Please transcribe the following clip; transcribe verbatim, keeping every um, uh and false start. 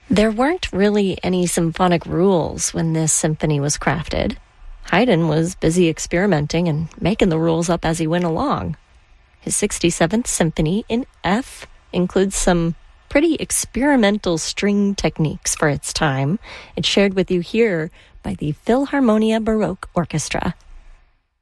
There weren't really any symphonic rules when this symphony was crafted. Haydn was busy experimenting and making the rules up as he went along. His sixty-seventh Symphony in F includes some pretty experimental string techniques for its time. It's shared with you here by the Philharmonia Baroque Orchestra.